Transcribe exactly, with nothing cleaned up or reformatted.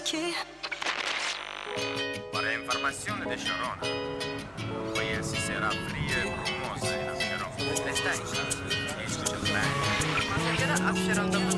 qui. Para información de Sharona, voy a será fría y brumosa en Absheron. Está en escucha el